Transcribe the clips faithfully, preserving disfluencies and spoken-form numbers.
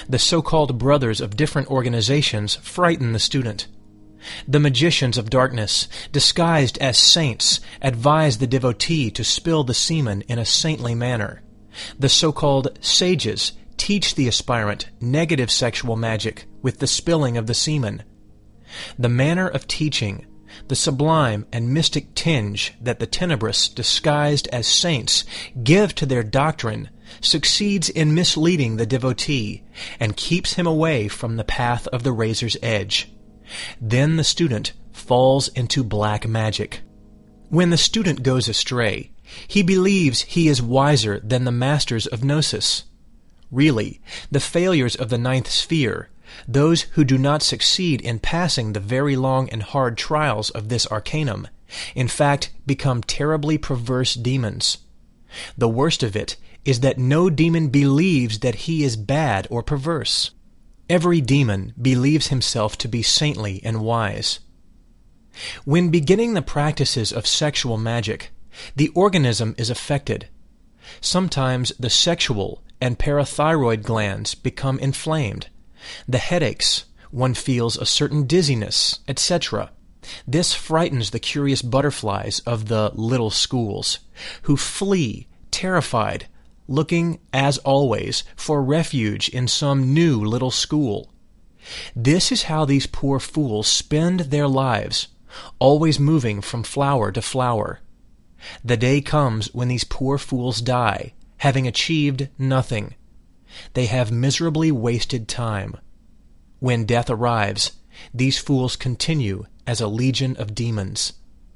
The so-called brothers of different organizations frighten the student. The magicians of darkness, disguised as saints, advise the devotee to spill the semen in a saintly manner. The so-called sages teach the aspirant negative sexual magic with the spilling of the semen. The manner of teaching, the sublime and mystic tinge that the tenebrous, disguised as saints, give to their doctrine, succeeds in misleading the devotee and keeps him away from the path of the razor's edge. Then the student falls into black magic. When the student goes astray, he believes he is wiser than the masters of Gnosis. Really, the failures of the ninth sphere, those who do not succeed in passing the very long and hard trials of this arcanum, in fact become terribly perverse demons. The worst of it is that no demon believes that he is bad or perverse. Every demon believes himself to be saintly and wise. When beginning the practices of sexual magic, the organism is affected. Sometimes the sexual and parathyroid glands become inflamed. The headaches, one feels a certain dizziness, et cetera. This frightens the curious butterflies of the little schools, who flee, terrified, looking, as always, for refuge in some new little school. This is how these poor fools spend their lives, always moving from flower to flower. The day comes when these poor fools die, having achieved nothing. They have miserably wasted time. When death arrives, these fools continue as a legion of demons.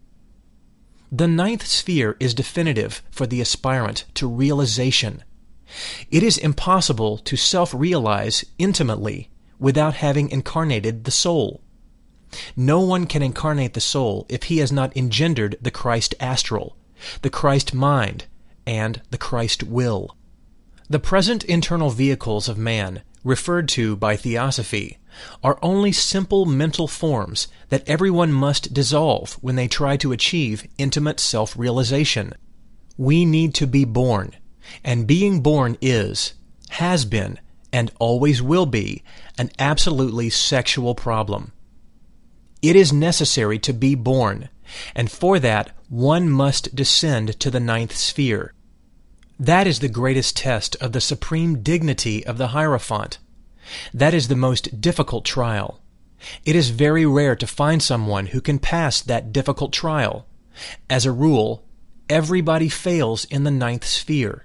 The ninth sphere is definitive for the aspirant to realization. It is impossible to self-realize intimately without having incarnated the soul. No one can incarnate the soul if he has not engendered the Christ astral, the Christ mind, and the Christ will. The present internal vehicles of man, referred to by Theosophy, are only simple mental forms that everyone must dissolve when they try to achieve intimate self-realization. We need to be born, and being born is, has been, and always will be, an absolutely sexual problem. It is necessary to be born, and for that one must descend to the ninth sphere. That is the greatest test of the supreme dignity of the Hierophant. That is the most difficult trial. It is very rare to find someone who can pass that difficult trial. As a rule, everybody fails in the ninth sphere.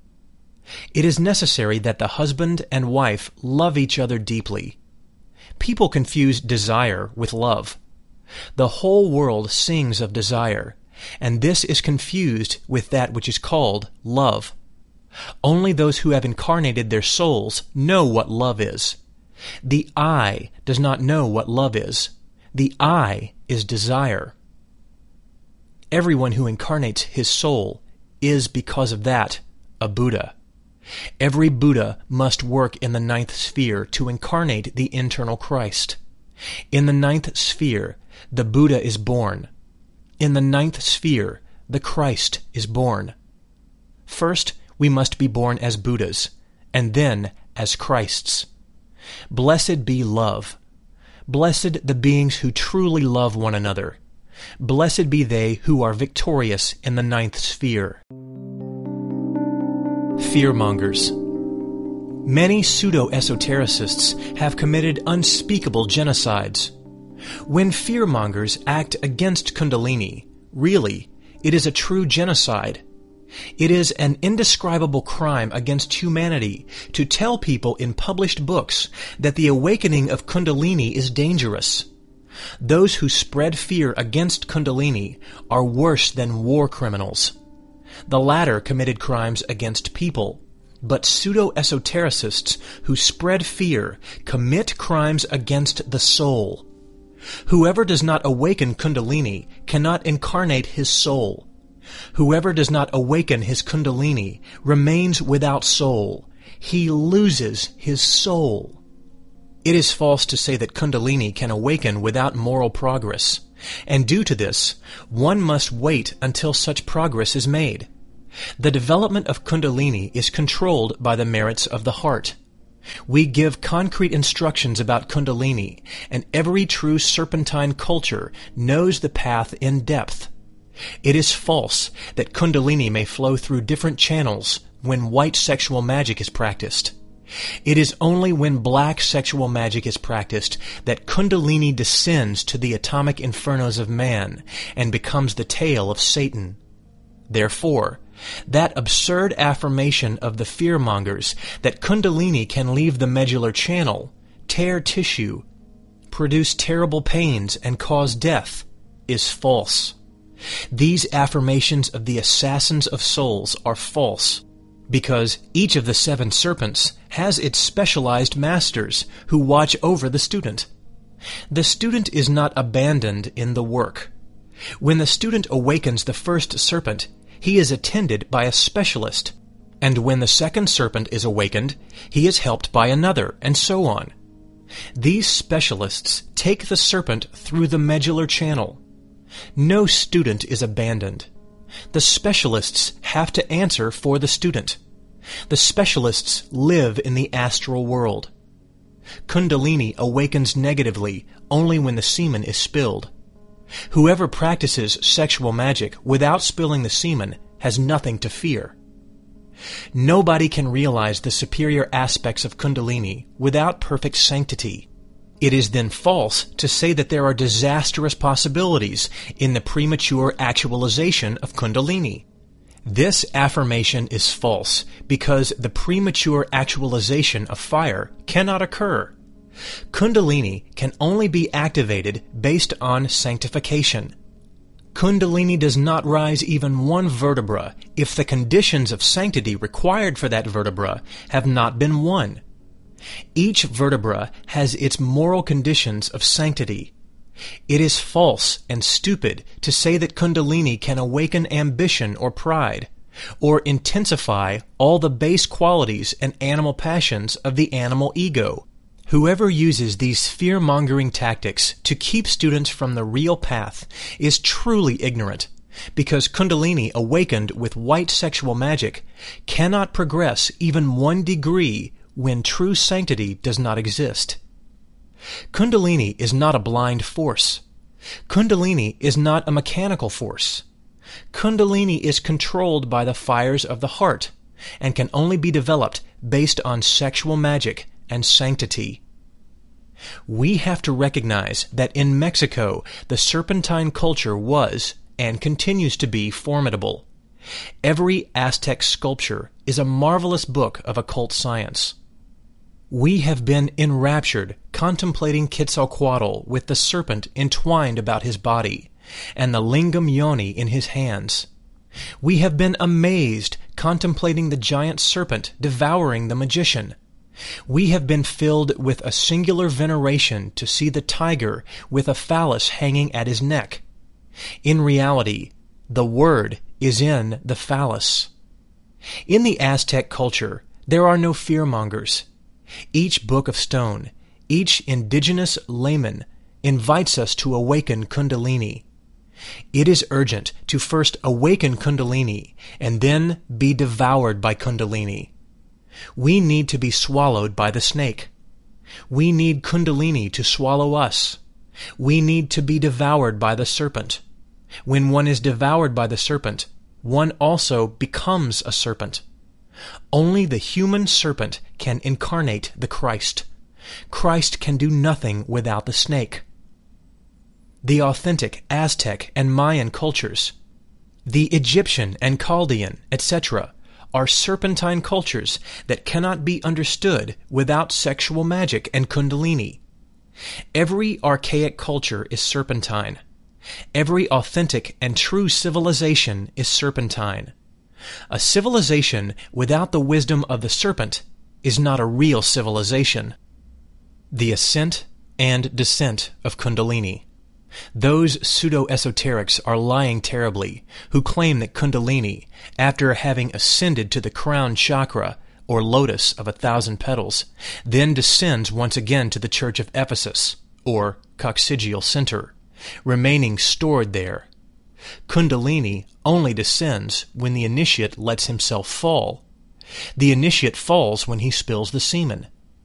It is necessary that the husband and wife love each other deeply. People confuse desire with love. The whole world sings of desire, and this is confused with that which is called love. Only those who have incarnated their souls know what love is. The I does not know what love is. The I is desire. Everyone who incarnates his soul is, because of that, a Buddha. Every Buddha must work in the ninth sphere to incarnate the internal Christ. In the ninth sphere, the Buddha is born. In the ninth sphere, the Christ is born. First, we must be born as Buddhas, and then as Christs. Blessed be love. Blessed the beings who truly love one another. Blessed be they who are victorious in the ninth sphere. Fearmongers. Many pseudo-esotericists have committed unspeakable genocides. When fearmongers act against Kundalini, really, it is a true genocide. It is an indescribable crime against humanity to tell people in published books that the awakening of Kundalini is dangerous. Those who spread fear against Kundalini are worse than war criminals. The latter committed crimes against people, but pseudo-esotericists who spread fear commit crimes against the soul. Whoever does not awaken Kundalini cannot incarnate his soul. Whoever does not awaken his Kundalini remains without soul. He loses his soul. It is false to say that Kundalini can awaken without moral progress, and due to this, one must wait until such progress is made. The development of Kundalini is controlled by the merits of the heart. We give concrete instructions about Kundalini, and every true serpentine culture knows the path in depth. It is false that Kundalini may flow through different channels when white sexual magic is practiced. It is only when black sexual magic is practiced that Kundalini descends to the atomic infernos of man and becomes the tail of Satan. Therefore, that absurd affirmation of the fearmongers that Kundalini can leave the medullary channel, tear tissue, produce terrible pains, and cause death is false. These affirmations of the assassins of souls are false, because each of the seven serpents has its specialized masters who watch over the student. The student is not abandoned in the work. When the student awakens the first serpent, he is attended by a specialist, and when the second serpent is awakened, he is helped by another, and so on. These specialists take the serpent through the medullary channel. No student is abandoned. The specialists have to answer for the student. The specialists live in the astral world. Kundalini awakens negatively only when the semen is spilled. Whoever practices sexual magic without spilling the semen has nothing to fear. Nobody can realize the superior aspects of Kundalini without perfect sanctity. It is then false to say that there are disastrous possibilities in the premature actualization of Kundalini. This affirmation is false because the premature actualization of fire cannot occur. Kundalini can only be activated based on sanctification. Kundalini does not rise even one vertebra if the conditions of sanctity required for that vertebra have not been won. Each vertebra has its moral conditions of sanctity. It is false and stupid to say that Kundalini can awaken ambition or pride, or intensify all the base qualities and animal passions of the animal ego. Whoever uses these fear-mongering tactics to keep students from the real path is truly ignorant, because Kundalini awakened with white sexual magic cannot progress even one degree when true sanctity does not exist. Kundalini is not a blind force. Kundalini is not a mechanical force. Kundalini is controlled by the fires of the heart and can only be developed based on sexual magic and sanctity. We have to recognize that in Mexico, the serpentine culture was and continues to be formidable. Every Aztec sculpture is a marvelous book of occult science. We have been enraptured contemplating Quetzalcoatl with the serpent entwined about his body and the lingam yoni in his hands. We have been amazed contemplating the giant serpent devouring the magician. We have been filled with a singular veneration to see the tiger with a phallus hanging at his neck. In reality, the word is in the phallus. In the Aztec culture, there are no fearmongers. Each book of stone, each indigenous layman invites us to awaken Kundalini. It is urgent to first awaken Kundalini and then be devoured by Kundalini. We need to be swallowed by the snake. We need Kundalini to swallow us. We need to be devoured by the serpent. When one is devoured by the serpent, one also becomes a serpent. Only the human serpent can incarnate the Christ. Christ can do nothing without the snake. The authentic Aztec and Mayan cultures, the Egyptian and Chaldean, et cetera, are serpentine cultures that cannot be understood without sexual magic and Kundalini. Every archaic culture is serpentine. Every authentic and true civilization is serpentine. A civilization without the wisdom of the serpent is not a real civilization. The ascent and descent of Kundalini. Those pseudo-esoterics are lying terribly who claim that Kundalini, after having ascended to the crown chakra, or lotus of a thousand petals, then descends once again to the church of Ephesus, or coccygeal center, remaining stored there. Kundalini only descends when the initiate lets himself fall. The initiate falls when he spills the semen.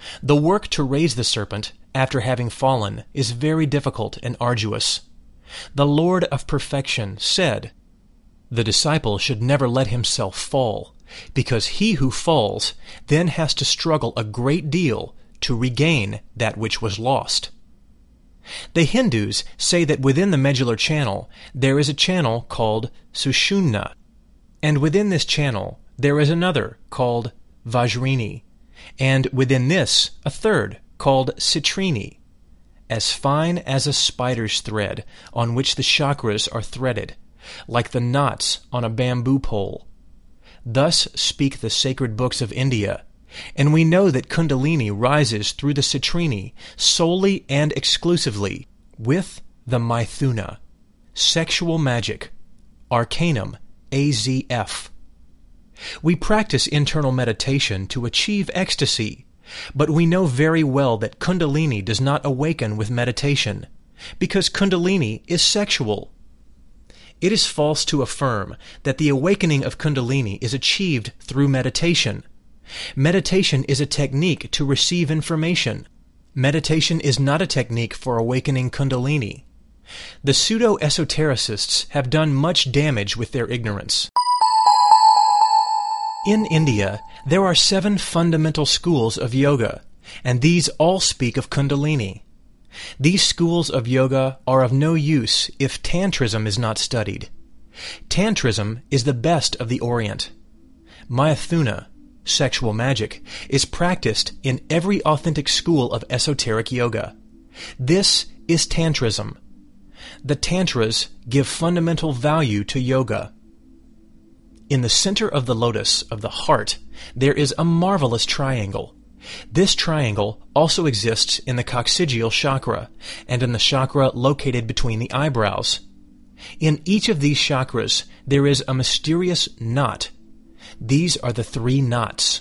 The work to raise the serpent, after having fallen, is very difficult and arduous. The Lord of perfection said, "The disciple should never let himself fall, because he who falls then has to struggle a great deal to regain that which was lost." The Hindus say that within the medullary channel there is a channel called Sushumna, and within this channel there is another called Vajrini, and within this a third called Citrine, as fine as a spider's thread on which the chakras are threaded, like the knots on a bamboo pole. Thus speak the sacred books of India, and we know that Kundalini rises through the Citrine solely and exclusively with the Maithuna, sexual magic, Arcanum A Z F. We practice internal meditation to achieve ecstasy, but we know very well that Kundalini does not awaken with meditation, because Kundalini is sexual. It is false to affirm that the awakening of Kundalini is achieved through meditation. Meditation is a technique to receive information. Meditation is not a technique for awakening Kundalini. The pseudo-esotericists have done much damage with their ignorance. In India, there are seven fundamental schools of yoga, and these all speak of Kundalini. These schools of yoga are of no use if Tantrism is not studied. Tantrism is the best of the Orient. Maithuna, sexual magic, is practiced in every authentic school of esoteric yoga. This is Tantrism. The Tantras give fundamental value to yoga. In the center of the lotus of the heart, there is a marvelous triangle. This triangle also exists in the coccygeal chakra and in the chakra located between the eyebrows. In each of these chakras, there is a mysterious knot. These are the three knots.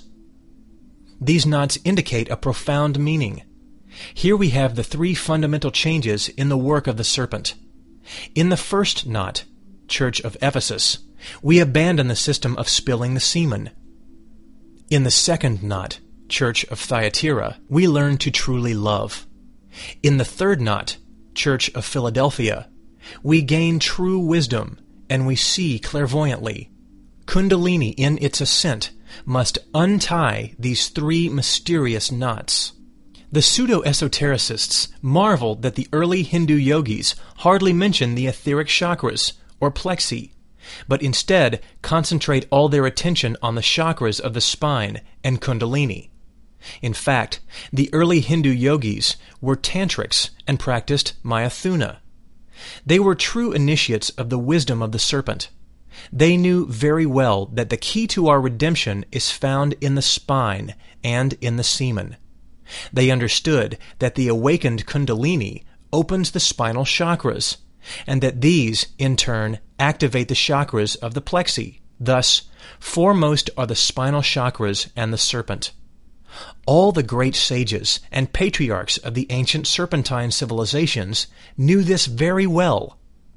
These knots indicate a profound meaning. Here we have the three fundamental changes in the work of the serpent. In the first knot, Church of Ephesus, we abandon the system of spilling the semen. In the second knot, Church of Thyatira, we learn to truly love. In the third knot, Church of Philadelphia, we gain true wisdom and we see clairvoyantly. Kundalini in its ascent must untie these three mysterious knots. The pseudo-esotericists marveled that the early Hindu yogis hardly mention the etheric chakras, or plexi, but instead concentrate all their attention on the chakras of the spine and Kundalini. In fact, the early Hindu yogis were tantrics and practiced Maithuna. They were true initiates of the wisdom of the serpent. They knew very well that the key to our redemption is found in the spine and in the semen. They understood that the awakened Kundalini opens the spinal chakras, and that these, in turn, activate the chakras of the plexi. Thus, foremost are the spinal chakras and the serpent. All the great sages and patriarchs of the ancient serpentine civilizations knew this very well.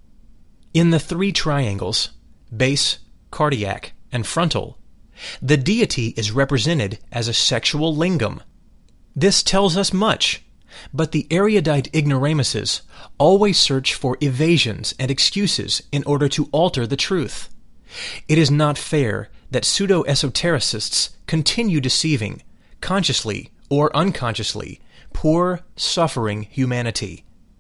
In the three triangles, base, cardiac, and frontal, the deity is represented as a sexual lingam. This tells us much, but the erudite ignoramuses always search for evasions and excuses in order to alter the truth. It is not fair that pseudo-esotericists continue deceiving, consciously or unconsciously, poor, suffering humanity.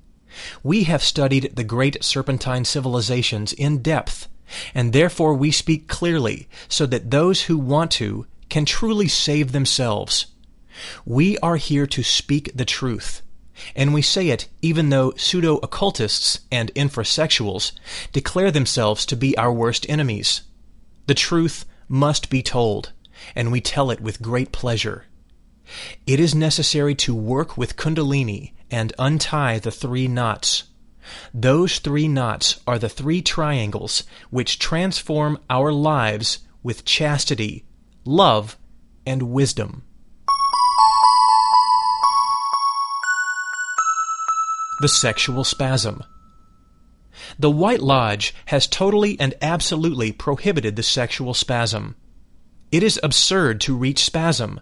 We have studied the great serpentine civilizations in depth, and therefore we speak clearly so that those who want to can truly save themselves. We are here to speak the truth, and we say it even though pseudo-occultists and infrasexuals declare themselves to be our worst enemies. The truth must be told, and we tell it with great pleasure. It is necessary to work with Kundalini and untie the three knots. Those three knots are the three triangles which transform our lives with chastity, love, and wisdom. The sexual spasm. The White Lodge has totally and absolutely prohibited the sexual spasm. It is absurd to reach spasm.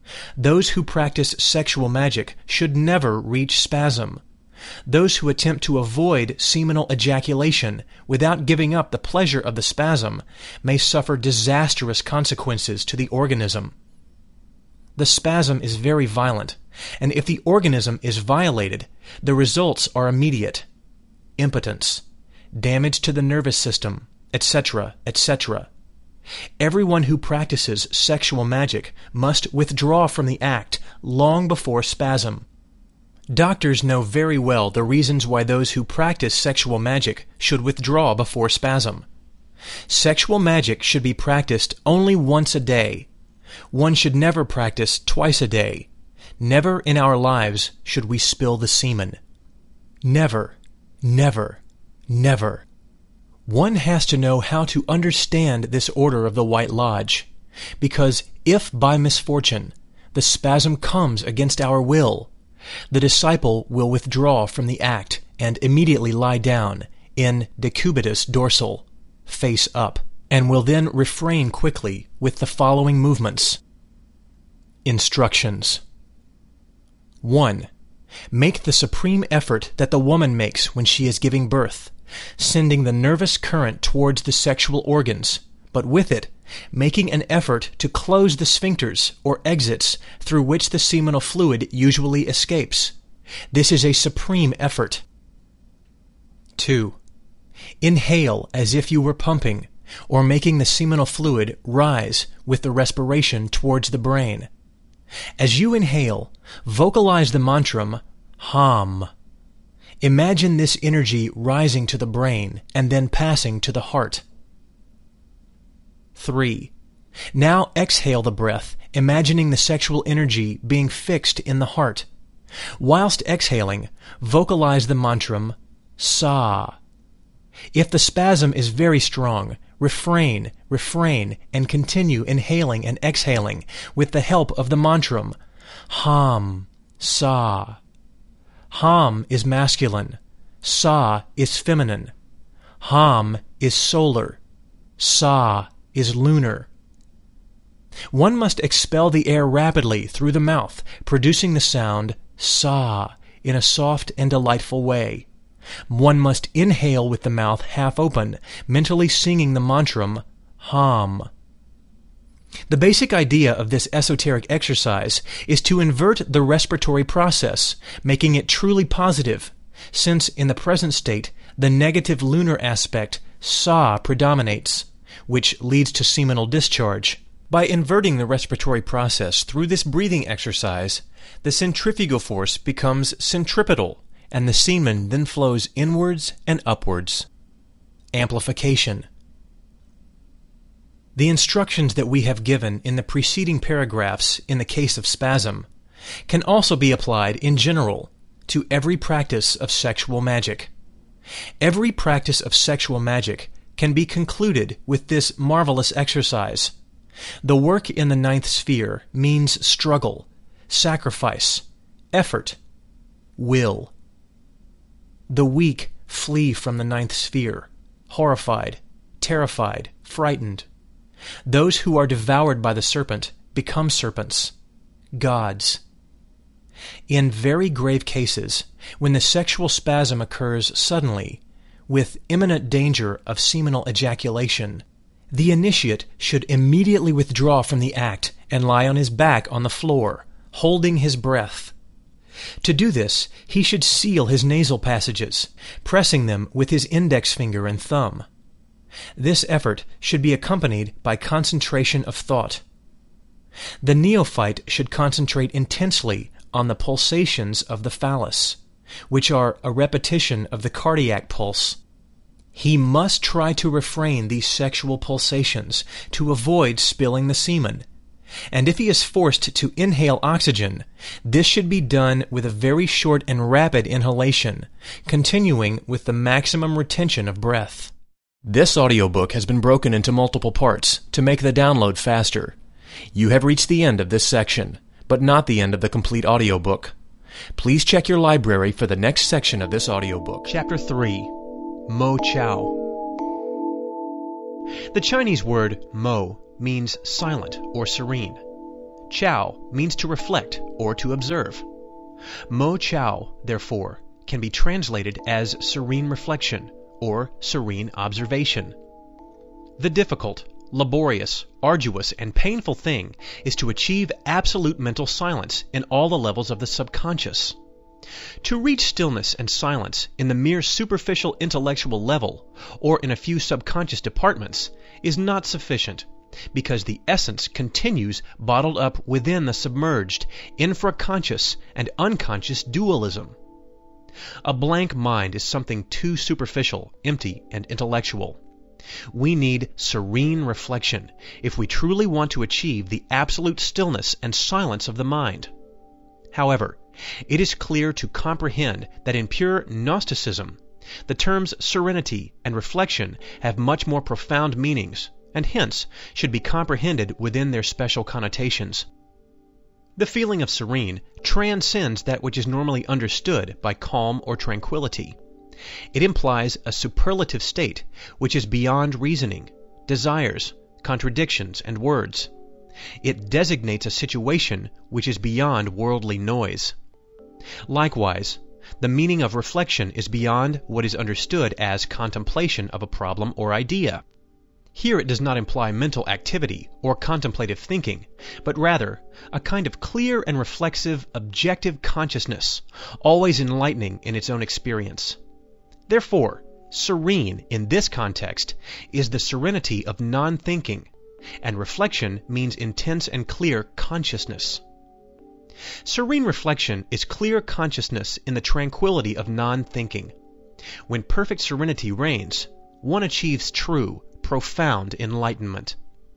Those who practice sexual magic should never reach spasm. Those who attempt to avoid seminal ejaculation without giving up the pleasure of the spasm may suffer disastrous consequences to the organism. The spasm is very violent, and if the organism is violated, the results are immediate: impotence, damage to the nervous system, et cetera, et cetera. Everyone who practices sexual magic must withdraw from the act long before spasm. Doctors know very well the reasons why those who practice sexual magic should withdraw before spasm. Sexual magic should be practiced only once a day. One should never practice twice a day. Never in our lives should we spill the semen. Never, never, never. One has to know how to understand this order of the White Lodge, because if by misfortune the spasm comes against our will, the disciple will withdraw from the act and immediately lie down in decubitus dorsal, face up, and will then refrain quickly with the following movements. Instructions. one. Make the supreme effort that the woman makes when she is giving birth, sending the nervous current towards the sexual organs, but with it, making an effort to close the sphincters or exits through which the seminal fluid usually escapes. This is a supreme effort. two. Inhale as if you were pumping, or making the seminal fluid rise with the respiration towards the brain. As you inhale, vocalize the mantram, Ham. Imagine this energy rising to the brain and then passing to the heart. three. Now exhale the breath, imagining the sexual energy being fixed in the heart. Whilst exhaling, vocalize the mantram, Sa. If the spasm is very strong, refrain, refrain, and continue inhaling and exhaling with the help of the mantram, Ham, Sa. Ham is masculine. Sa is feminine. Ham is solar. Sa is lunar. One must expel the air rapidly through the mouth, producing the sound Sa in a soft and delightful way. One must inhale with the mouth half open, mentally singing the mantram Ham. The basic idea of this esoteric exercise is to invert the respiratory process, making it truly positive, since in the present state the negative lunar aspect Sa predominates, which leads to seminal discharge. By inverting the respiratory process through this breathing exercise, the centrifugal force becomes centripetal, and the semen then flows inwards and upwards. Amplification. The instructions that we have given in the preceding paragraphs in the case of spasm can also be applied in general to every practice of sexual magic. Every practice of sexual magic can be concluded with this marvelous exercise. The work in the ninth sphere means struggle, sacrifice, effort, will. The weak flee from the ninth sphere, horrified, terrified, frightened. Those who are devoured by the serpent become serpents, gods. In very grave cases, when the sexual spasm occurs suddenly, with imminent danger of seminal ejaculation, the initiate should immediately withdraw from the act and lie on his back on the floor, holding his breath. To do this, he should seal his nasal passages, pressing them with his index finger and thumb. This effort should be accompanied by concentration of thought. The neophyte should concentrate intensely on the pulsations of the phallus, which are a repetition of the cardiac pulse. He must try to refrain these sexual pulsations to avoid spilling the semen, and if he is forced to inhale oxygen, this should be done with a very short and rapid inhalation, continuing with the maximum retention of breath. This audiobook has been broken into multiple parts to make the download faster. You have reached the end of this section, but not the end of the complete audiobook. Please check your library for the next section of this audiobook. Chapter three. Mo Chao. The Chinese word Mo means silent or serene. Chao means to reflect or to observe. Mo Chao, therefore, can be translated as serene reflection or serene observation. The difficult, laborious, arduous, and painful thing is to achieve absolute mental silence in all the levels of the subconscious. To reach stillness and silence in the mere superficial intellectual level, or in a few subconscious departments, is not sufficient, because the essence continues bottled up within the submerged, infraconscious and unconscious dualism. A blank mind is something too superficial, empty, and intellectual. We need serene reflection if we truly want to achieve the absolute stillness and silence of the mind. However, it is clear to comprehend that in pure Gnosticism, the terms serenity and reflection have much more profound meanings, and hence should be comprehended within their special connotations. The feeling of serene transcends that which is normally understood by calm or tranquility. It implies a superlative state which is beyond reasoning, desires, contradictions, and words. It designates a situation which is beyond worldly noise. Likewise, the meaning of reflection is beyond what is understood as contemplation of a problem or idea. Here it does not imply mental activity or contemplative thinking, but rather a kind of clear and reflexive, objective consciousness, always enlightening in its own experience. Therefore, serene in this context is the serenity of non-thinking, and reflection means intense and clear consciousness. Serene reflection is clear consciousness in the tranquility of non-thinking. When perfect serenity reigns, one achieves true, profound enlightenment.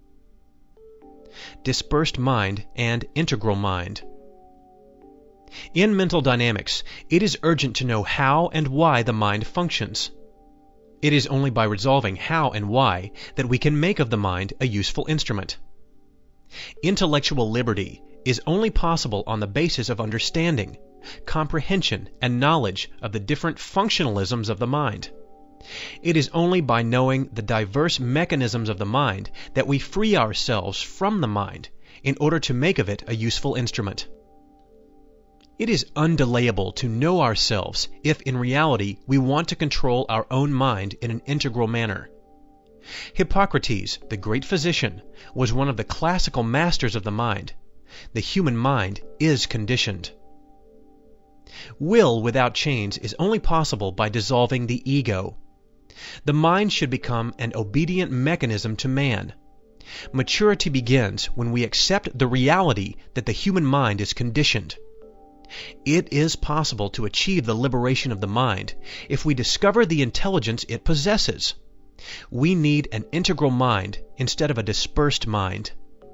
Dispersed mind and integral mind. In mental dynamics, it is urgent to know how and why the mind functions. It is only by resolving how and why that we can make of the mind a useful instrument. Intellectual liberty is only possible on the basis of understanding, comprehension, and knowledge of the different functionalisms of the mind. It is only by knowing the diverse mechanisms of the mind that we free ourselves from the mind in order to make of it a useful instrument. It is undelayable to know ourselves if in reality we want to control our own mind in an integral manner. Hippocrates, the great physician, was one of the classical masters of the mind. The human mind is conditioned. Will without chains is only possible by dissolving the ego. The mind should become an obedient mechanism to man. Maturity begins when we accept the reality that the human mind is conditioned. It is possible to achieve the liberation of the mind if we discover the intelligence it possesses. We need an integral mind instead of a dispersed mind.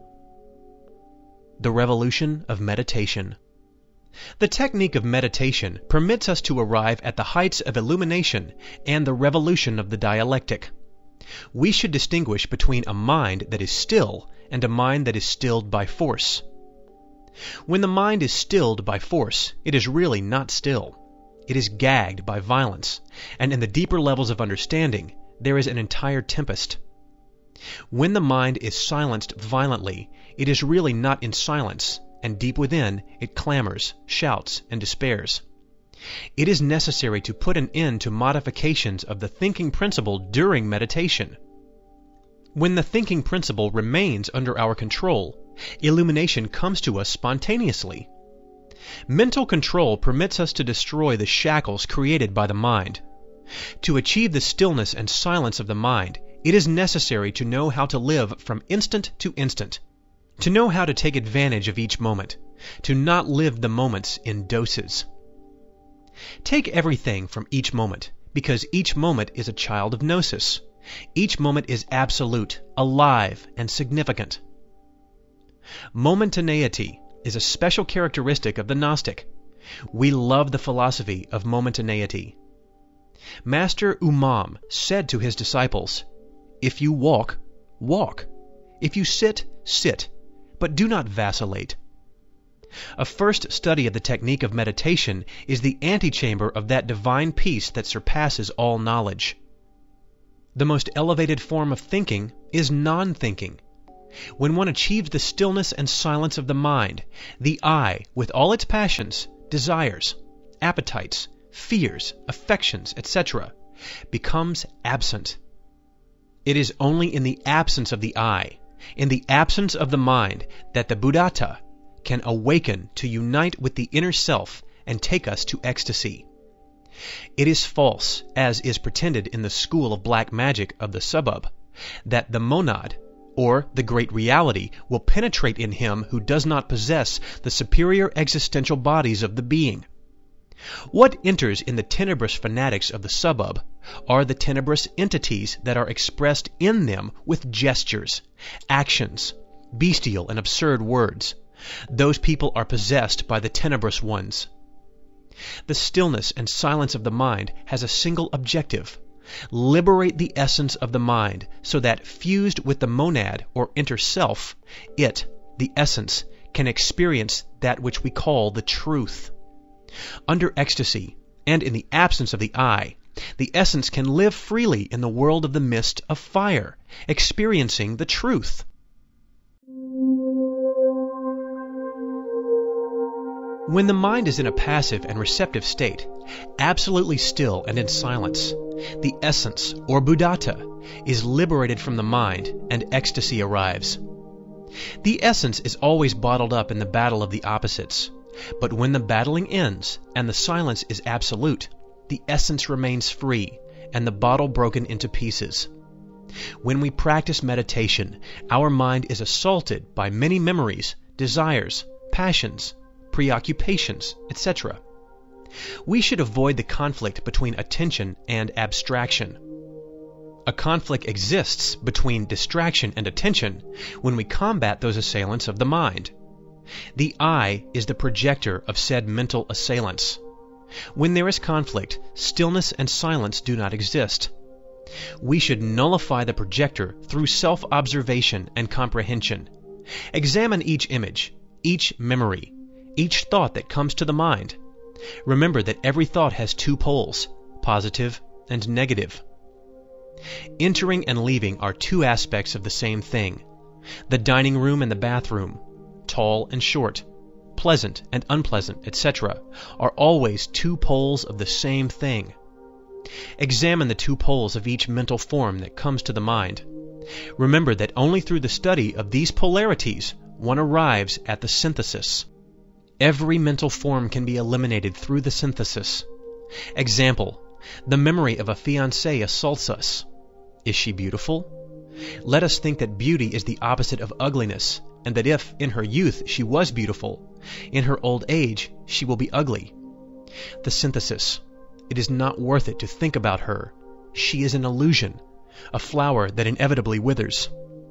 The revolution of meditation. The technique of meditation permits us to arrive at the heights of illumination and the revolution of the dialectic. We should distinguish between a mind that is still and a mind that is stilled by force. When the mind is stilled by force, it is really not still. It is gagged by violence, and in the deeper levels of understanding, there is an entire tempest. When the mind is silenced violently, it is really not in silence, and deep within it clamors, shouts, and despairs. It is necessary to put an end to modifications of the thinking principle during meditation. When the thinking principle remains under our control, illumination comes to us spontaneously. Mental control permits us to destroy the shackles created by the mind. To achieve the stillness and silence of the mind, it is necessary to know how to live from instant to instant, to know how to take advantage of each moment, to not live the moments in doses. Take everything from each moment, because each moment is a child of gnosis. Each moment is absolute, alive, and significant. Momentaneity is a special characteristic of the Gnostic. We love the philosophy of momentaneity. Master Umam said to his disciples, "If you walk, walk. If you sit, sit, but do not vacillate." A first study of the technique of meditation is the antechamber of that divine peace that surpasses all knowledge. The most elevated form of thinking is non-thinking. When one achieves the stillness and silence of the mind, the I, with all its passions, desires, appetites, fears, affections, et cetera, becomes absent. It is only in the absence of the I, in the absence of the mind, that the Buddhata can awaken to unite with the inner self and take us to ecstasy. It is false, as is pretended in the school of black magic of the subbub, that the monad, or the great reality, will penetrate in him who does not possess the superior existential bodies of the being. What enters in the tenebrous fanatics of the subbub are the tenebrous entities that are expressed in them with gestures, actions, bestial and absurd words. Those people are possessed by the tenebrous ones. The stillness and silence of the mind has a single objective: liberate the essence of the mind so that, fused with the monad or inner self, it, the essence, can experience that which we call the truth. Under ecstasy, and in the absence of the I, the essence can live freely in the world of the mist of fire, experiencing the truth. When the mind is in a passive and receptive state, absolutely still and in silence, the essence, or Buddhata, is liberated from the mind and ecstasy arrives. The essence is always bottled up in the battle of the opposites, but when the battling ends and the silence is absolute, the essence remains free and the bottle broken into pieces. When we practice meditation, our mind is assaulted by many memories, desires, passions, preoccupations, et cetera. We should avoid the conflict between attention and abstraction. A conflict exists between distraction and attention when we combat those assailants of the mind. The I is the projector of said mental assailants. When there is conflict, stillness and silence do not exist. We should nullify the projector through self-observation and comprehension. Examine each image, each memory, each thought that comes to the mind. Remember that every thought has two poles, positive and negative. Entering and leaving are two aspects of the same thing. The dining room and the bathroom, tall and short, pleasant and unpleasant, et cetera, are always two poles of the same thing. Examine the two poles of each mental form that comes to the mind. Remember that only through the study of these polarities one arrives at the synthesis. Every mental form can be eliminated through the synthesis. Example: the memory of a fiancée assaults us. Is she beautiful? Let us think that beauty is the opposite of ugliness, and that if, in her youth, she was beautiful, in her old age she will be ugly. The synthesis: it is not worth it to think about her. She is an illusion, a flower that inevitably withers.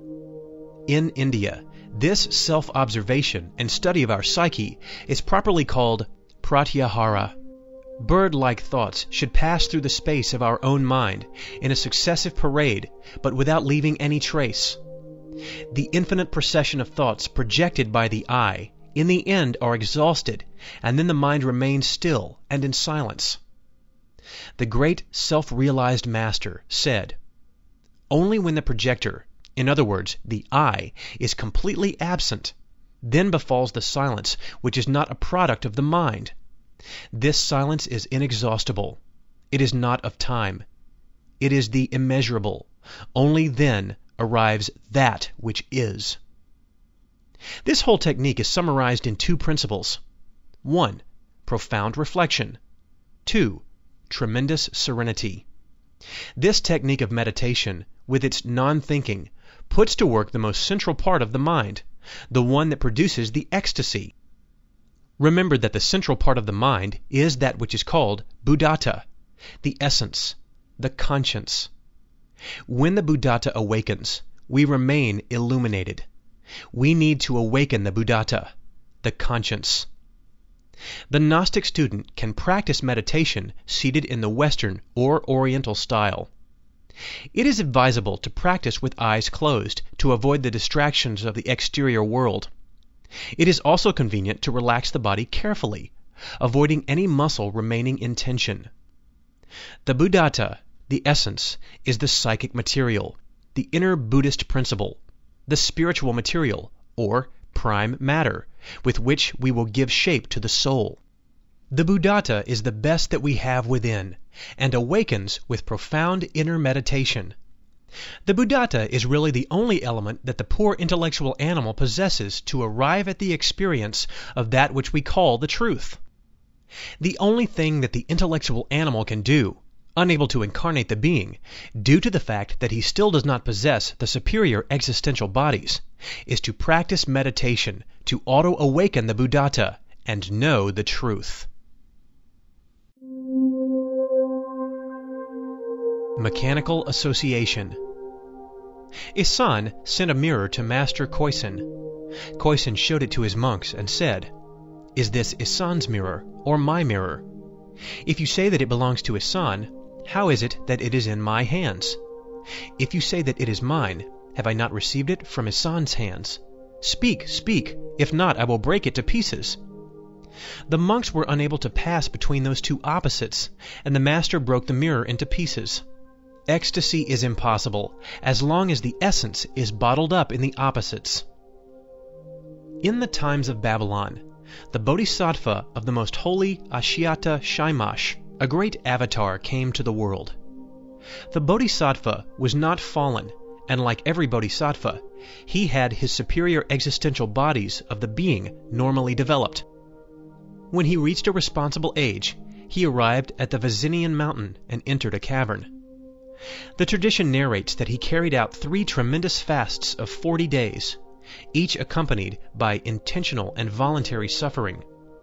In India, this self-observation and study of our psyche is properly called pratyahara. Bird-like thoughts should pass through the space of our own mind in a successive parade, but without leaving any trace. The infinite procession of thoughts projected by the I, in the end, are exhausted, and then the mind remains still and in silence. The great self-realized master said, "Only when the projector, in other words, the I, is completely absent, then befalls the silence which is not a product of the mind. This silence is inexhaustible. It is not of time. It is the immeasurable. Only then arrives that which is." This whole technique is summarized in two principles. One, profound reflection. Two, tremendous serenity. This technique of meditation, with its non-thinking, puts to work the most central part of the mind, the one that produces the ecstasy. Remember that the central part of the mind is that which is called Buddhata, the essence, the conscience. When the Buddhata awakens, we remain illuminated. We need to awaken the Buddhata, the conscience. The Gnostic student can practice meditation seated in the Western or Oriental style. It is advisable to practice with eyes closed to avoid the distractions of the exterior world. It is also convenient to relax the body carefully, avoiding any muscle remaining in tension. The Buddhata, the essence, is the psychic material, the inner Buddhist principle. the spiritual material, or prime matter, with which we will give shape to the soul. The Buddhata is the best that we have within, and awakens with profound inner meditation. The Buddhata is really the only element that the poor intellectual animal possesses to arrive at the experience of that which we call the truth. The only thing that the intellectual animal can do, unable to incarnate the being, due to the fact that he still does not possess the superior existential bodies, is to practice meditation to auto-awaken the Buddhata and know the truth. Mechanical association. Isan sent a mirror to Master Khoisan. Khoisan showed it to his monks and said, "Is this Isan's mirror or my mirror? If you say that it belongs to Isan, how is it that it is in my hands? If you say that it is mine, have I not received it from Isan's hands? Speak, speak, if not I will break it to pieces." The monks were unable to pass between those two opposites, and the master broke the mirror into pieces. Ecstasy is impossible, as long as the essence is bottled up in the opposites. In the times of Babylon, the Bodhisattva of the most holy Ashiata Shamash, a great avatar, came to the world. The Bodhisattva was not fallen, and like every Bodhisattva, he had his superior existential bodies of the being normally developed. When he reached a responsible age, he arrived at the Vizinian mountain and entered a cavern. The tradition narrates that he carried out three tremendous fasts of forty days, each accompanied by intentional and voluntary suffering.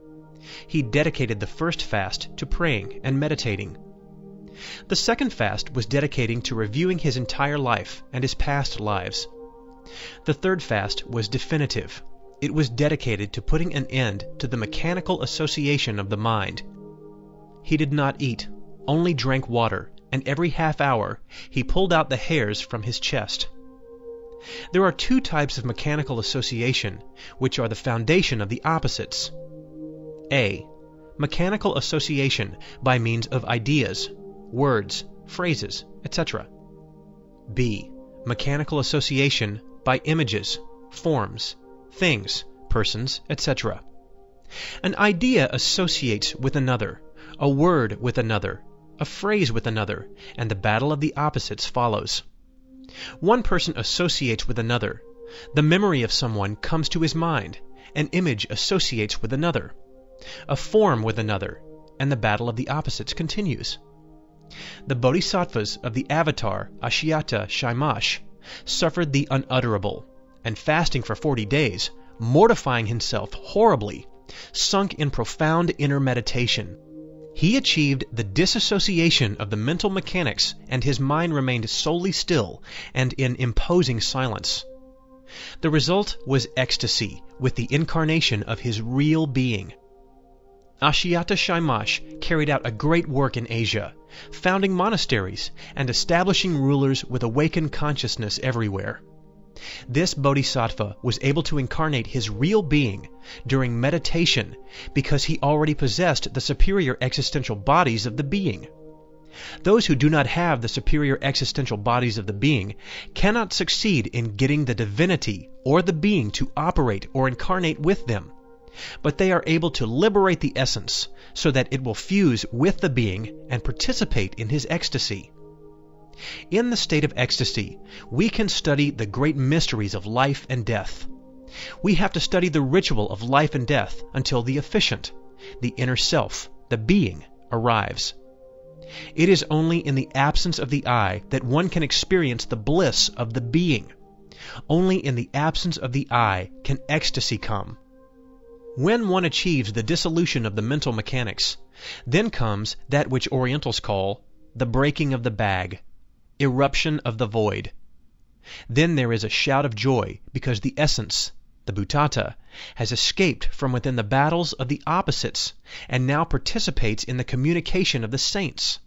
He dedicated the first fast to praying and meditating. The second fast was dedicating to reviewing his entire life and his past lives. The third fast was definitive. It was dedicated to putting an end to the mechanical association of the mind. He did not eat, only drank water, and every half hour he pulled out the hairs from his chest. There are two types of mechanical association, which are the foundation of the opposites. A. Mechanical association by means of ideas, words, phrases, et cetera. B. Mechanical association by images, forms, things, persons, et cetera. An idea associates with another, a word with another, a phrase with another, and the battle of the opposites follows. One person associates with another. The memory of someone comes to his mind. An image associates with another. A form with another, and the battle of the opposites continues. The bodhisattvas of the avatar Ashiata Shamash suffered the unutterable, and fasting for forty days, mortifying himself horribly, sunk in profound inner meditation. He achieved the disassociation of the mental mechanics, and his mind remained solely still and in imposing silence. The result was ecstasy with the incarnation of his real being. Ashiata Shamash carried out a great work in Asia, founding monasteries and establishing rulers with awakened consciousness everywhere. This bodhisattva was able to incarnate his real being during meditation because he already possessed the superior existential bodies of the being. Those who do not have the superior existential bodies of the being cannot succeed in getting the divinity or the being to operate or incarnate with them, but they are able to liberate the essence so that it will fuse with the being and participate in his ecstasy. In the state of ecstasy, we can study the great mysteries of life and death. We have to study the ritual of life and death until the efficient, the inner self, the being, arrives. It is only in the absence of the I that one can experience the bliss of the being. Only in the absence of the I can ecstasy come. When one achieves the dissolution of the mental mechanics, then comes that which Orientals call the breaking of the bag, eruption of the void. Then there is a shout of joy because the essence, the Buddhata, has escaped from within the battles of the opposites and now participates in the communication of the saints.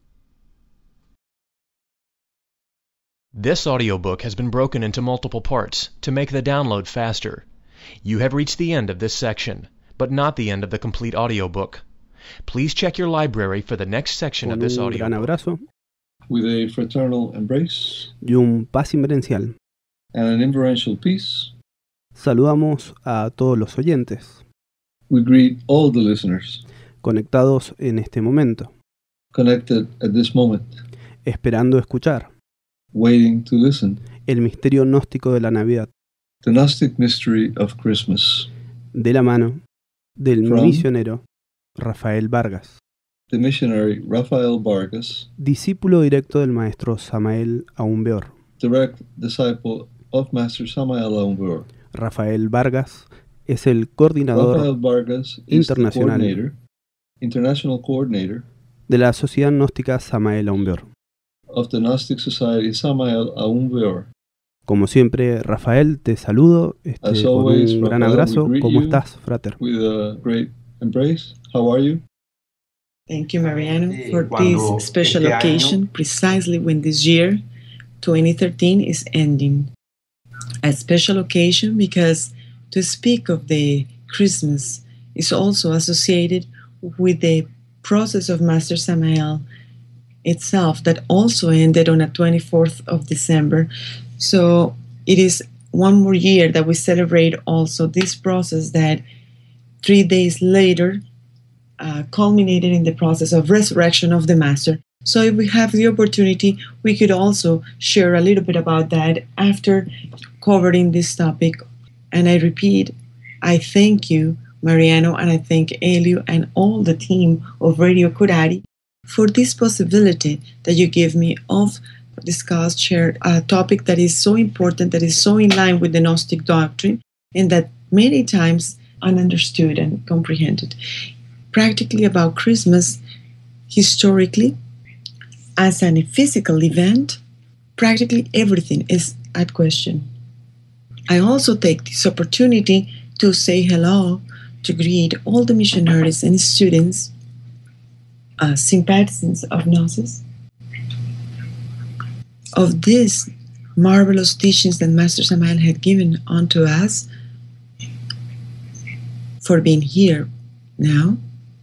This audiobook has been broken into multiple parts to make the download faster. You have reached the end of this section, but not the end of the complete audiobook. Please check your library for the next section of this audiobook. Un gran abrazo with a fraternal embrace y un paz inverencial. and an inferential peace. Saludamos a todos los oyentes. We greet all the listeners. Conectados en este momento. Connected at this moment. Esperando escuchar. Waiting to listen. El misterio gnóstico de la Navidad. The Gnostic Mystery of Christmas. De la mano del From misionero Rafael Vargas. The missionary Rafael Vargas. Discípulo directo del maestro Samael Aún Weor. Direct disciple of Master Samael Aún Weor. Rafael Vargas es el coordinador Rafael Vargas internacional is the coordinator, international coordinator de la Sociedad Gnóstica Samael Aún Weor. of the Gnostic Society Samael Aún Weor. Como siempre, Rafael, te saludo este, As con always, un gran Rafael, abrazo. we greet ¿Cómo you estás, frater? with a great embrace. How are you? Thank you, Mariano, for this special occasion, precisely when this year, twenty thirteen, is ending. A special occasion because to speak of the Christmas is also associated with the process of Master Samael itself that also ended on the twenty-fourth of December. So it is one more year that we celebrate also this process that three days later uh, culminated in the process of resurrection of the Master. So if we have the opportunity, we could also share a little bit about that after covering this topic. And I repeat, I thank you, Mariano, and I thank Elio and all the team of Radio Curari for this possibility that you give me of discuss, share a topic that is so important, that is so in line with the Gnostic doctrine, and that many times ununderstood and comprehended. Practically about Christmas, historically, as a physical event, practically everything is at question. I also take this opportunity to say hello, to greet all the missionaries and students, uh, sympathizants of Gnosis, of these marvelous teachings that Master Samael had given unto us, for being here now,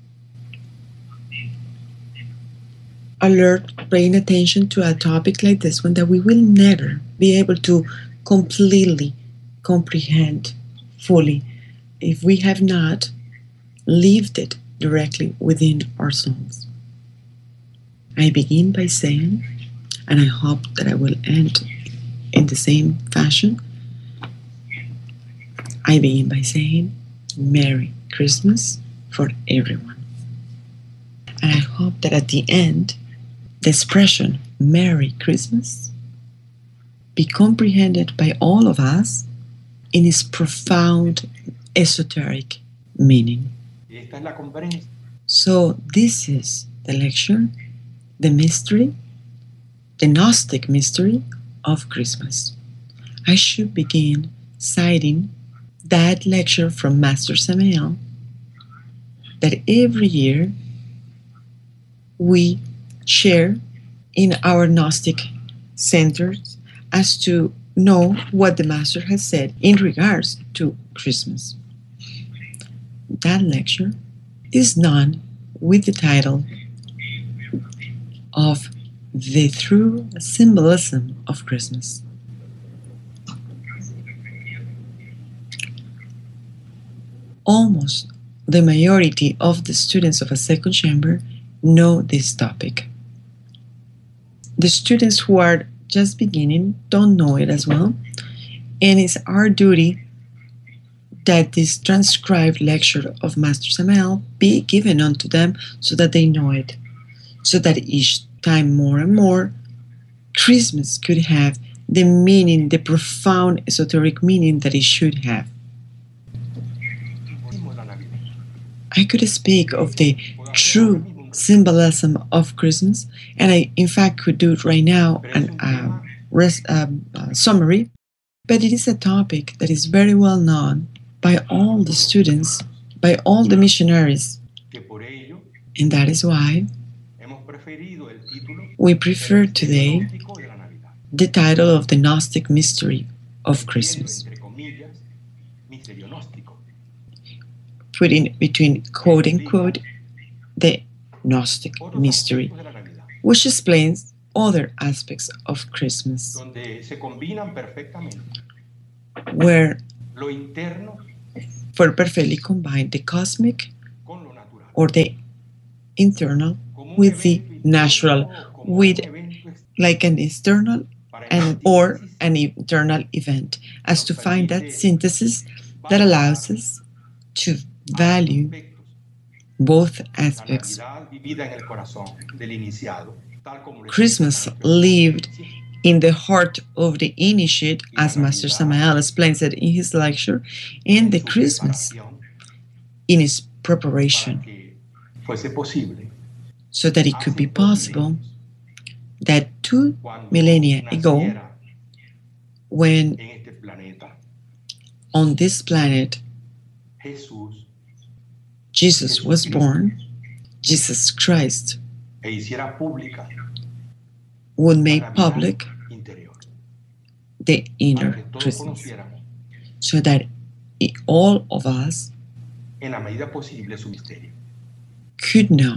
alert, paying attention to a topic like this one that we will never be able to completely comprehend fully if we have not lived it directly within ourselves. I begin by saying, and I hope that I will end in the same fashion, I begin by saying, Merry Christmas for everyone. And I hope that at the end, the expression Merry Christmas be comprehended by all of us in its profound esoteric meaning. So this is the lecture, the mystery, the Gnostic mystery of Christmas. I should begin citing that lecture from Master Samael that every year we share in our Gnostic centers as to know what the Master has said in regards to Christmas. That lecture is known with the title of The True Symbolism of Christmas. Almost the majority of the students of a second chamber know this topic. The students who are just beginning don't know it as well, and it's our duty that this transcribed lecture of Master Samael be given unto them so that they know it, so that each time more and more Christmas could have the meaning, the profound esoteric meaning that it should have. I could speak of the true symbolism of Christmas, and I in fact could do it right now, an uh, res- uh, uh, summary, but it is a topic that is very well known by all the students, by all the missionaries, and that is why we prefer today the title of the Gnostic mystery of Christmas, putting between quote unquote the Gnostic mystery, which explains other aspects of Christmas, donde se combinan perfectamente where lo interno for perfectly combine the cosmic con lo natural. or the internal Como un with the evento natural, interno o como with un evento externo like an external para and emitir or síntesis an internal event, as to nos find that permite synthesis that allows us to value aspectos. both La aspects. Navidad vivida en el corazón del iniciado, tal como lo Christmas explica Maestro lived Siempre. in the heart of the initiate, as Master Samael explains it in his lecture, and the En su Christmas preparación in its para preparation, que fuese posible so that it could hace be dos possible milenios, that two cuando millennia ago, naciera when en este planeta on this planet Jesús Jesus was Jesucristo, born, Jesus Christ e hiciera pública would la make Navidad public interior, the para inner que todos Christmas, conociéramos so that i- all of us en la medida posible su misterio. could know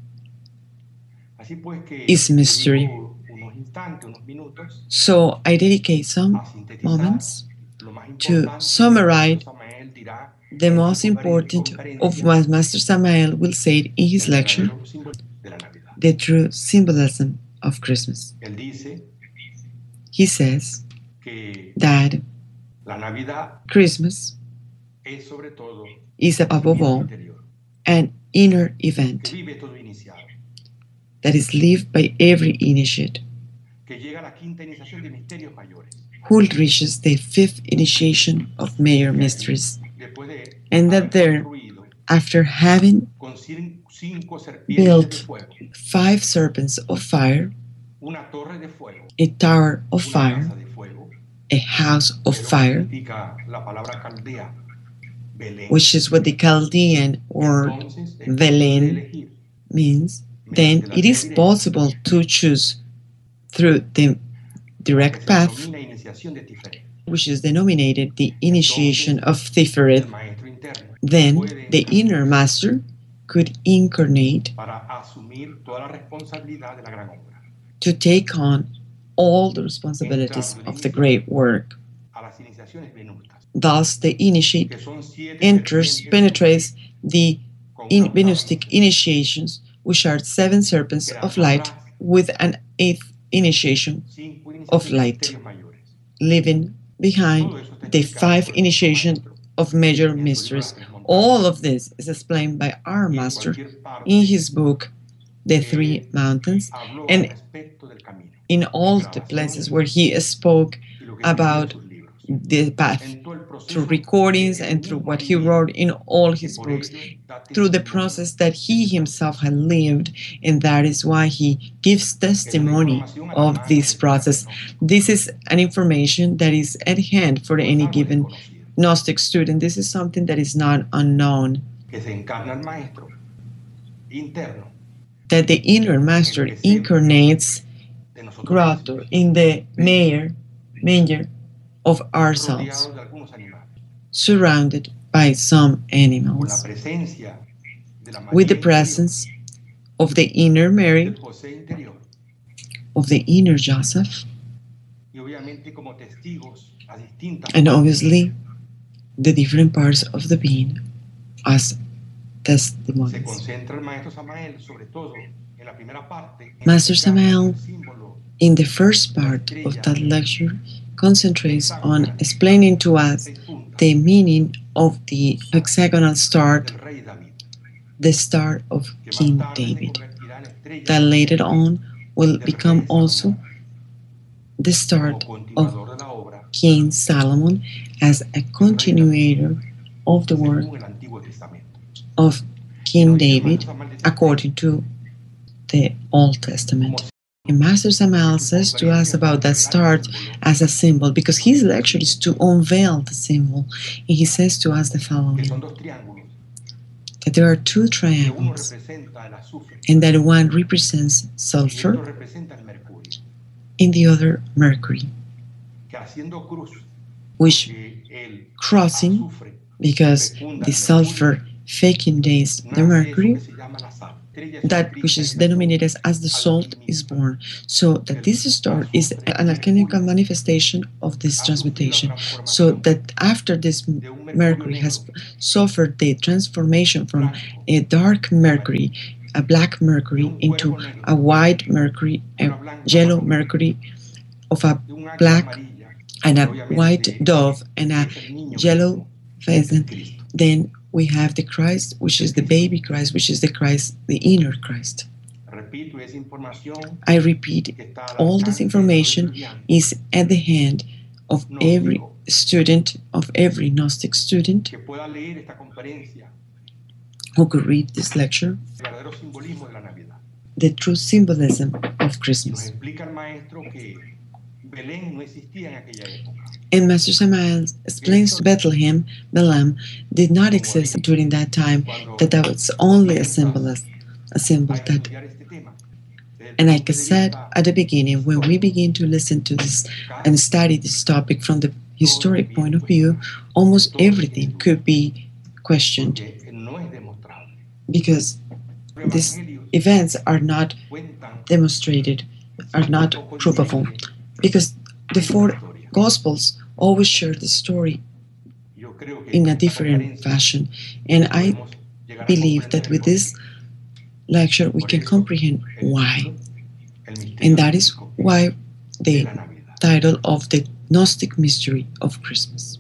Así pues que His mystery. dedico unos instantes, unos minutos So I dedicate some a sintetizar moments lo más to importante summarize que Samael dirá the en su most confer- important conferencia of what Master Samael will say in his del lecture, verdadero símbolo de la Navidad. the true symbolism of Christmas. Él dice He says que that la Navidad Christmas es sobre todo is above un all interior an inner que event vive todo iniciado, that is lived by every initiate que llega a la quinta iniciación de misterios mayores. who reaches the fifth initiation of major mysteries, Después de and that haber there, construido after having con cin- cinco serpientes built de fuego, five serpents of fire, una torre de fuego, a tower of una fire, casa de fuego, a house of pero fire, significa la palabra caldea, Belén. which is what the Chaldean or Entonces, es Belén posible elegir means, then it is possible to choose through the la que direct se path, denomina iniciación de Tiferet. which is denominated the initiation of Tiferet. El maestro interno Then puede the inner master could incarnate para asumir toda la responsabilidad de la gran obra, to take on all the responsibilities of the great work. a las iniciaciones venutas, Thus, the initiate que son siete enters, serpientes penetrates the con in una Venustic octava initiations, which are seven serpents of light, with an eighth initiation cinco iniciaciones of de light, misterios mayores. leaving behind Todo eso está the explicado five por el initiation maestro of major en su libro mysteries. Las Tres Montañas. All of this is explained by our Y en master cualquier parte in his book, The eh, Three Mountains, habló and al respecto del camino in all the places where he spoke y lo que escribió en about sus libros. the path, En todo el proceso through recordings que and él through mismo what ha he vivido, wrote in all y his por books, ello da through the testimonio process that he himself had lived, and that is why he gives testimony of this process. This is an information that is at hand for any given Gnostic student. This is something that is not unknown, que se encarna el maestro interno that the inner master incarnates de nosotros grotto mismos, in the manger, manger of ourselves, rodeados de algunos animales, surrounded by some con la animals, presencia de la María with the interior, presence of the inner Mary, del José interior, of the inner Joseph, y obviamente como testigos a distintas and partes. obviously the different parts of the being as Se testimonies. concentra el maestro Samael sobre todo en la primera parte en Master explicar Samael, el símbolo in the first part of that lecture, concentrates on explaining to us seis puntas the meaning of the hexagonal star, del rey David, the star of que más King tarde se David, convertirá en la estrella that later on will del become rey also Salomón, the como start of continuador de la obra King Solomon as a continuator of the work según el Antiguo Testamento. of King David according to the Old Testament. And Master Samael says to us about that start as a symbol, because his lecture is to unveil the symbol. And he says to us the Que following, son dos triángulos, that there are two que uno triangles, representa el azufre and that one represents y sulfur otro representa el mercurio, and the other mercury, que haciendo cruz, which que el crossing, azufre because fecunda the el sulfur mercurio, faking days, the Mercury, that which is denominated as the salt, is born. So that this star is an alchemical manifestation of this transmutation. So that after this Mercury has suffered the transformation from a dark Mercury, a black Mercury, into a white Mercury, a yellow Mercury, of a black and a white dove and a yellow pheasant, then we have the Christ, which is the baby Christ, which is the Christ, the inner Christ. I repeat, all this information is at the hand of every student, of every Gnostic student who could read this lecture, the true symbolism of Christmas. And Master Samael explains to Bethlehem, Bethlehem did not exist during that time, that that was only a symbol, a symbol that. And like I said at the beginning, when we begin to listen to this and study this topic from the historic point of view, almost everything could be questioned, because these events are not demonstrated, are not provable, because the four Gospels always share the story in a different fashion. And I believe that with this lecture we can comprehend why. And that is why the title of the Gnostic Mystery of Christmas.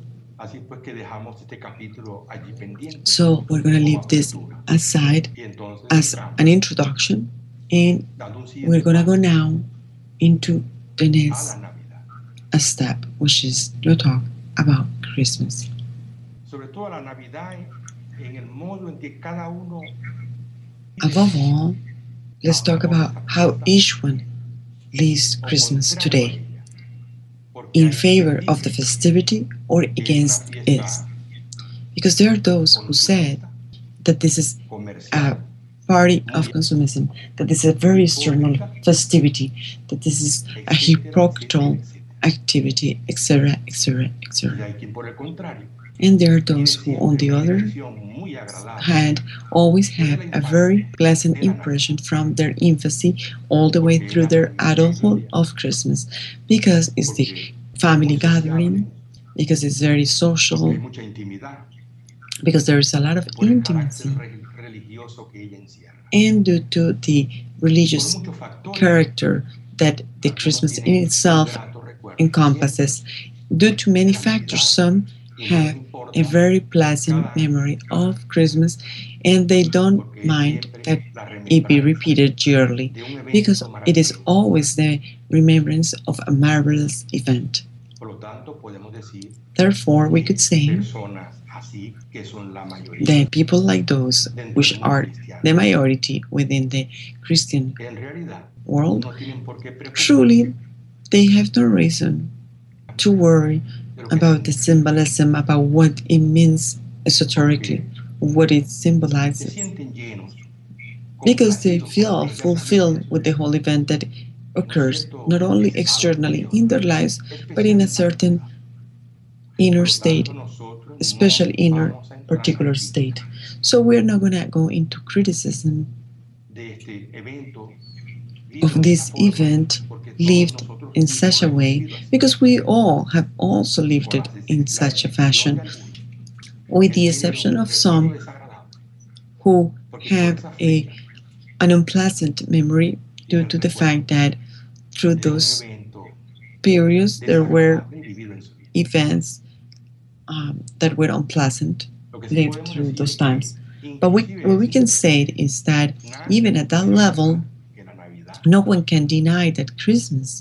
So we're going to leave this aside as an introduction, and we're going to go now into the next a step, which is to talk about Christmas. Above all, let's talk about how each one lives Christmas today, in favor of the festivity or against it. Because there are those who said that this is a party of consumism, that this is a very external festivity, that this is a hypocritical activity, et cetera, et cetera, et cetera. And there are those who, on the other hand, always have a very pleasant impression from their infancy all the way through their adulthood of Christmas, because it's the family gathering, because it's very social, because there is a lot of intimacy, and due to the religious character that the Christmas in itself encompasses. Due to many factors, some have a very pleasant memory of Christmas, and they don't mind that it be repeated yearly, because it is always the remembrance of a marvelous event. Therefore, we could say that people like those which are the majority within the Christian world, truly they have no reason to worry about the symbolism, about what it means esoterically, what it symbolizes, because they feel fulfilled with the whole event that occurs not only externally in their lives, but in a certain inner state, a special inner particular state. So we're not going to go into criticism of this event lived in such a way, because we all have also lived it in such a fashion, with the exception of some who have a, an unpleasant memory due to the fact that through those periods there were events um, that were unpleasant lived through those times. But we, what we can say is that even at that level, no one can deny that Christmas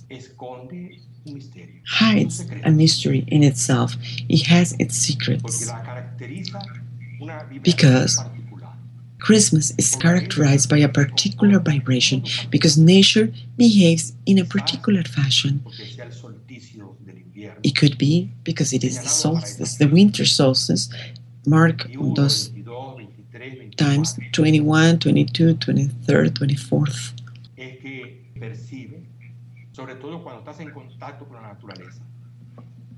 hides a mystery in itself. It has its secrets. Because Christmas is characterized by a particular vibration, because nature behaves in a particular fashion. It could be because it is the solstice, the winter solstice, mark those times, twenty-one, twenty-two, twenty-three, twenty-fourth.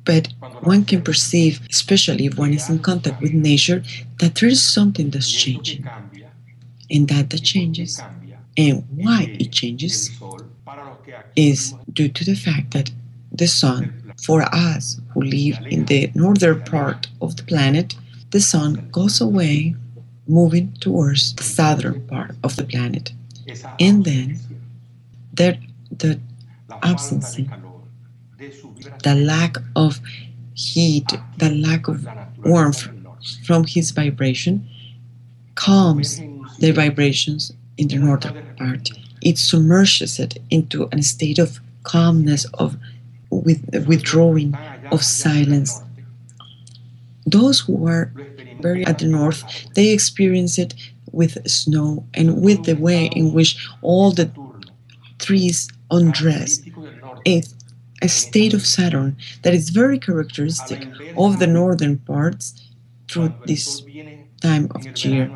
But one can perceive, especially if one is in contact with nature, that there is something that's changing. And that that changes, and why it changes, is due to the fact that the sun, for us who live in the northern part of the planet, the sun goes away, moving towards the southern part of the planet. And then there, the absence, the lack of heat, the lack of warmth from his vibration calms the vibrations in the northern part. It submerges it into a state of calmness, of with, withdrawing, of silence. Those who are very at the north, they experience it with snow and with the way in which all the trees undress. A, a state of Saturn that is very characteristic of the northern parts through this time of year,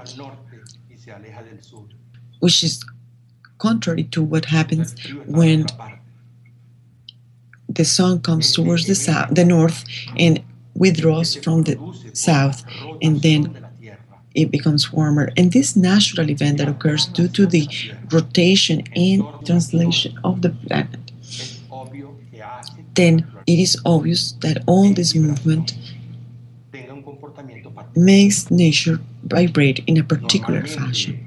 which is contrary to what happens when the sun comes towards the south, the north, and withdraws from the south, and then it becomes warmer. And this natural event that occurs due to the rotation and translation of the planet, then it is obvious that all this movement makes nature vibrate in a particular fashion.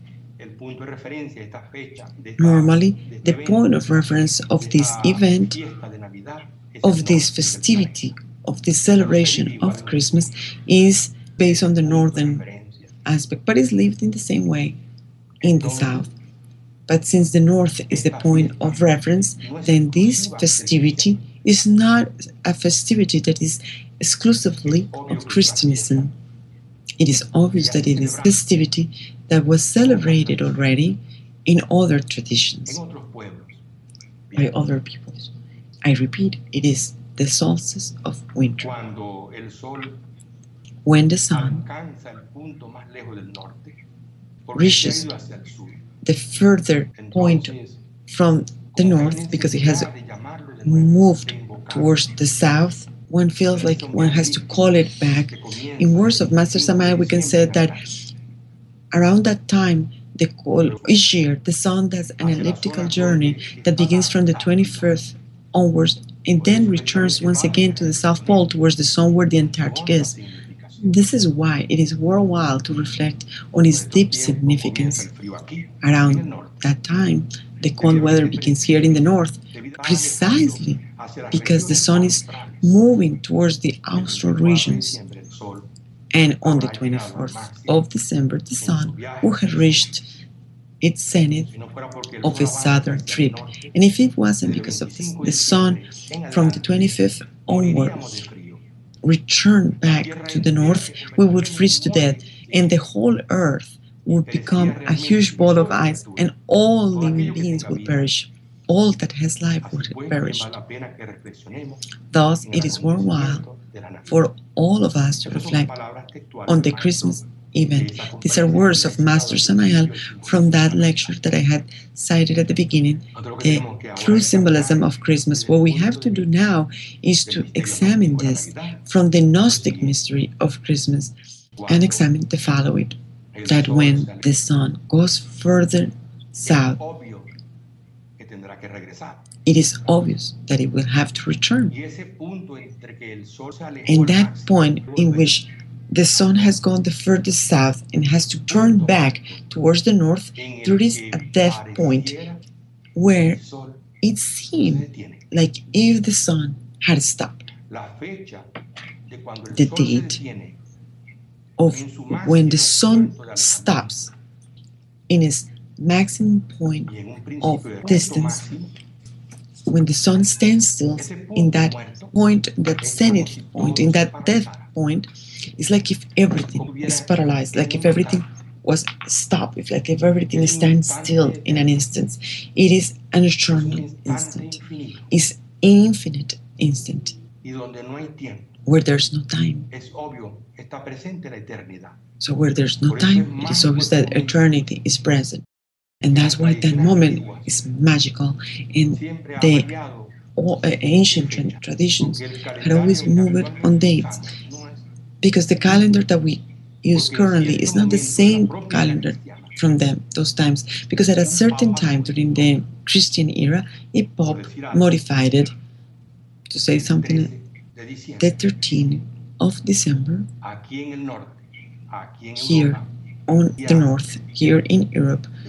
Normally, the point of reference of this event, of this festivity, of this celebration of Christmas, is based on the northern aspect, but is lived in the same way in the south. But since the north is the point of reference, then this festivity is not a festivity that is exclusively of Christianism. It is obvious that it is a festivity that was celebrated already in other traditions by other peoples. I repeat, it is the solstice of winter, when the sun reaches the further point from the north, because it has moved towards the south. One feels like one has to call it back. In words of Master Samael, we can say that around that time, the call, each year, the sun does an elliptical journey that begins from the twenty-fifth onwards and then returns once again to the South Pole towards the sun where the Antarctic is. This is why it is worthwhile to reflect on its deep significance. Around that time, the cold weather begins here in the north, precisely because the sun is moving towards the austral regions. And on the twenty-fourth of December, the sun will have reached its zenith of its southern trip. And if it wasn't because of this, the sun from the twenty-fifth onwards returned back to the north, we would freeze to death, and the whole earth would become a huge ball of ice, and all living beings would perish. All that has life would have perished. Thus, it is worthwhile for all of us to reflect on the Christmas event. These are words of Master Samael from that lecture that I had cited at the beginning, the true symbolism of Christmas. What we have to do now is to examine this from the Gnostic mystery of Christmas and examine the following, that when the sun goes further south, it is obvious that it will have to return. And that point in which the sun has gone the furthest south and has to turn back towards the north, there is a death point where it seemed like if the sun had stopped. The date of when the sun stops in its maximum point of distance, when the sun stands still in that point, that zenith point, in that death point, it's like if everything is paralyzed, like if everything was stopped, if like if everything stands still in an instant. It is an eternal instant. It's an infinite instant where there's no time. So where there's no time, it is obvious that eternity is present. And that's why that moment is magical. And the all, uh, ancient tra- traditions had always moved on dates, because the calendar that we use currently is not the same calendar from them those times, because at a certain time during the Christian era, a pope modified it to say something. The thirteenth of December here on the north, here in Europe,